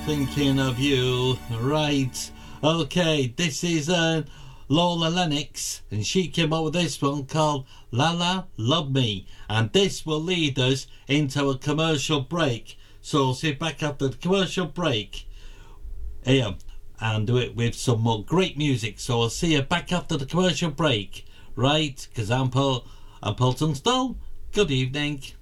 Thinking of you, right? Okay, this is Lola Lennox, and she came up with this one called La La Love Me, and this will lead us into a commercial break. So we'll see you back after the commercial break here, and do it with some more great music. So I'll see you back after the commercial break, right? Because I'm Paul Tunstall. Good evening.